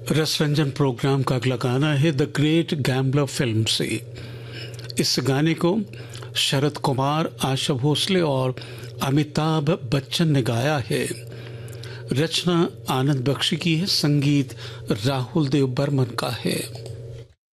Rasranjan programme का अगला गाना है द ग्रेट गैम्बलर फिल्म से। इस गाने को शरद कुमार, आशा भोसले और अमिताभ बच्चन ने गाया है। रचना आनंद बख्शी की है, संगीत राहुल देव बर्मन का है।